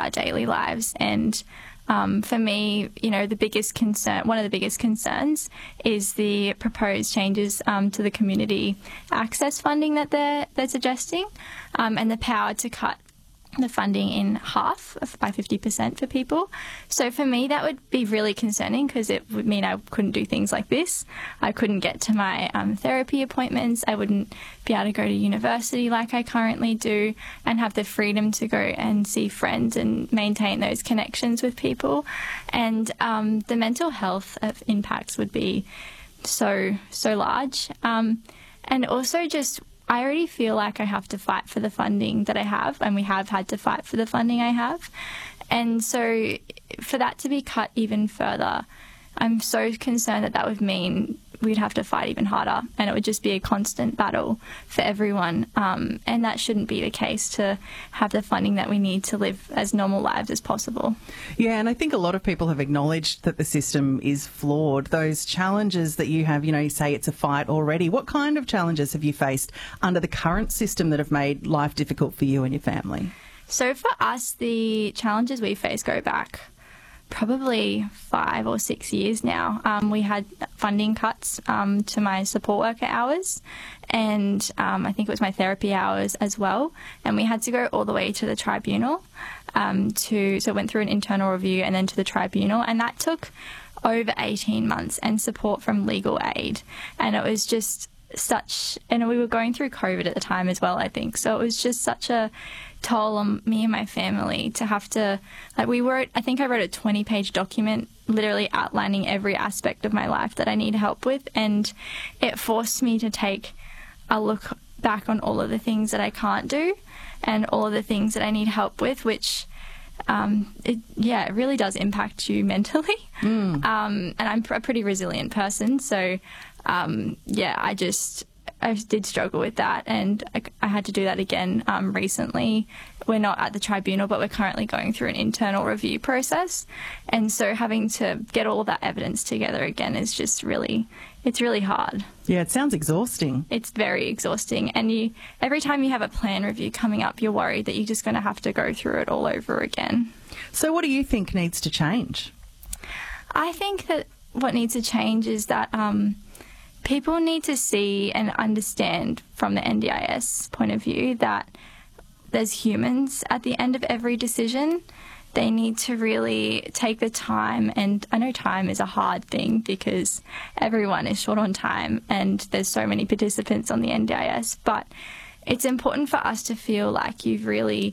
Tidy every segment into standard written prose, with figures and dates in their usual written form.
our daily lives. And for me, you know, one of the biggest concerns is the proposed changes to the community access funding that they're suggesting, and the power to cut the funding in half by 50% for people. So for me, that would be really concerning, because it would mean I couldn't do things like this. I couldn't get to my therapy appointments. I wouldn't be able to go to university like I currently do, and have the freedom to go and see friends and maintain those connections with people. And the mental health impacts would be so large. And also just, I already feel like I have to fight for the funding that I have, and we have had to fight for the funding I have. And so for that to be cut even further, I'm so concerned that would mean we'd have to fight even harder, and it would just be a constant battle for everyone. And that shouldn't be the case, to have the funding that we need to live as normal lives as possible. Yeah, and I think a lot of people have acknowledged that the system is flawed. Those challenges that you have, you know, you say it's a fight already. What kind of challenges have you faced under the current system that have made life difficult for you and your family? So for us, the challenges we face go back probably 5 or 6 years now. We had funding cuts to my support worker hours, and I think it was my therapy hours as well. And we had to go all the way to the tribunal so it went through an internal review and then to the tribunal, and that took over 18 months, and support from legal aid. And it was just and we were going through COVID at the time as well, I think. So it was just such a toll on me and my family to have to, I think I wrote a 20-page document literally outlining every aspect of my life that I need help with, and it forced me to take a look back on all of the things that I can't do and all of the things that I need help with, which it really does impact you mentally. And I'm a pretty resilient person, so I did struggle with that, and I had to do that again recently. We're not at the tribunal, but we're currently going through an internal review process, and so having to get all of that evidence together again is just it's really hard. Yeah, it sounds exhausting. It's very exhausting, and every time you have a plan review coming up, you're worried that you're just going to have to go through it all over again. So what do you think needs to change? I think that what needs to change is that people need to see and understand from the NDIS point of view that there's humans at the end of every decision. They need to really take the time, and I know time is a hard thing because everyone is short on time and there's so many participants on the NDIS, but it's important for us to feel like you've really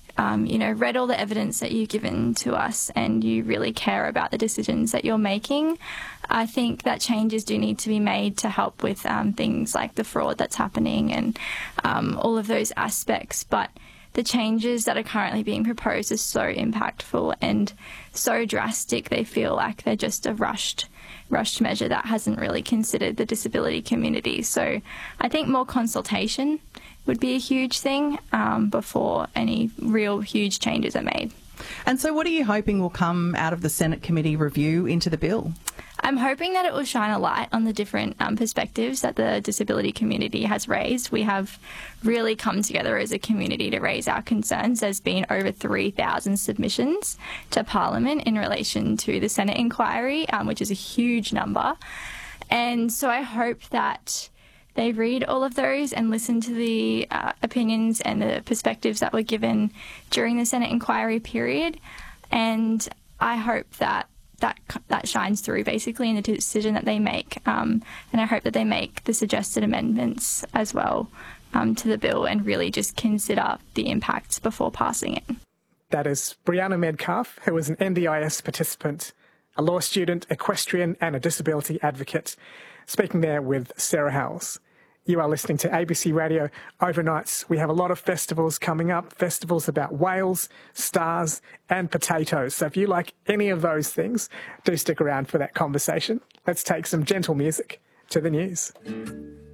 read all the evidence that you've given to us and you really care about the decisions that you're making. I think that changes do need to be made to help with things like the fraud that's happening and all of those aspects. But the changes that are currently being proposed are so impactful and so drastic, they feel like they're just a rushed measure that hasn't really considered the disability community. So I think more consultation would be a huge thing before any real huge changes are made. And so what are you hoping will come out of the Senate committee review into the bill? I'm hoping that it will shine a light on the different perspectives that the disability community has raised. We have really come together as a community to raise our concerns. There's been over 3,000 submissions to Parliament in relation to the Senate inquiry, which is a huge number. And so I hope that they read all of those and listen to the opinions and the perspectives that were given during the Senate inquiry period. And I hope that shines through basically in the decision that they make. And I hope that they make the suggested amendments as well to the bill and really just consider the impacts before passing it. That is Brianna Medcalf, who is an NDIS participant, a law student, equestrian and a disability advocate, speaking there with Sarah Howells. You are listening to ABC Radio Overnights. We have a lot of festivals coming up, festivals about whales, stars and potatoes. So if you like any of those things, do stick around for that conversation. Let's take some gentle music to the news.